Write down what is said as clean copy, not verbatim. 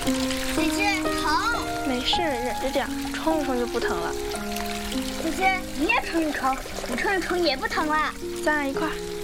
姐姐疼。 没事，忍着点，冲一冲就不疼了。 姐姐你也冲一冲，不冲一冲也不疼了。 3人一块。